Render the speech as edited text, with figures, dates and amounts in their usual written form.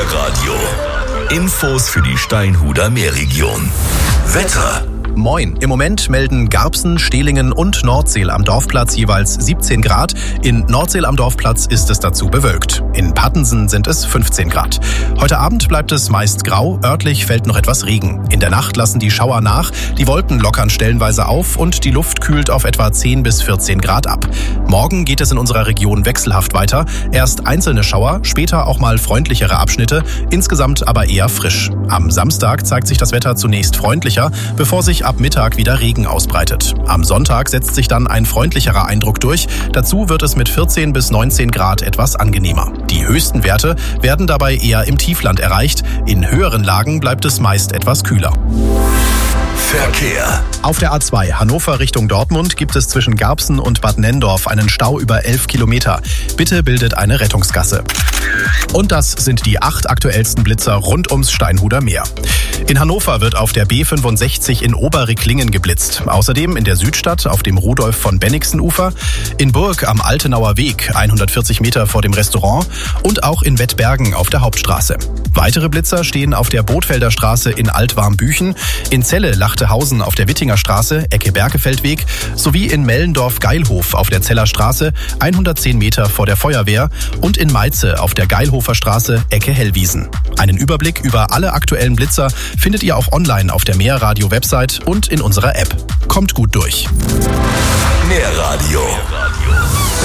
Meerradio. Infos für die Steinhuder Meerregion. Wetter. Moin. Im Moment melden Garbsen, Stehlingen und Nordseel am Dorfplatz jeweils 17 Grad. In Nordseel am Dorfplatz ist es dazu bewölkt. In Pattensen sind es 15 Grad. Heute Abend bleibt es meist grau, örtlich fällt noch etwas Regen. In der Nacht lassen die Schauer nach, die Wolken lockern stellenweise auf und die Luft kühlt auf etwa 10 bis 14 Grad ab. Morgen geht es in unserer Region wechselhaft weiter. Erst einzelne Schauer, später auch mal freundlichere Abschnitte, insgesamt aber eher frisch. Am Samstag zeigt sich das Wetter zunächst freundlicher, bevor sich ab Mittag wieder Regen ausbreitet. Am Sonntag setzt sich dann ein freundlicherer Eindruck durch. Dazu wird es mit 14 bis 19 Grad etwas angenehmer. Die höchsten Werte werden dabei eher im Tiefland erreicht. In höheren Lagen bleibt es meist etwas kühler. Verkehr. Auf der A2 Hannover Richtung Dortmund gibt es zwischen Garbsen und Bad Nenndorf einen Stau über 11 Kilometer. Bitte bildet eine Rettungsgasse. Und das sind die 8 aktuellsten Blitzer rund ums Steinhuder Meer. In Hannover wird auf der B65 in Oberricklingen geblitzt. Außerdem in der Südstadt auf dem Rudolf von Bennigsen-Ufer, in Burg am Altenauer Weg, 140 Meter vor dem Restaurant und auch in Wettbergen auf der Hauptstraße. Weitere Blitzer stehen auf der Bootfelder Straße in Altwarmbüchen, in Celle-Lachtehausen auf der Wittinger Straße, Ecke Berkefeldweg, sowie in Mellendorf-Geilhof auf der Zeller Straße, 110 Meter vor der Feuerwehr und in Meize auf der Geilhofer Straße, Ecke Hellwiesen. Einen Überblick über alle aktuellen Blitzer findet ihr auch online auf der Meerradio-Website und in unserer App. Kommt gut durch. Meerradio.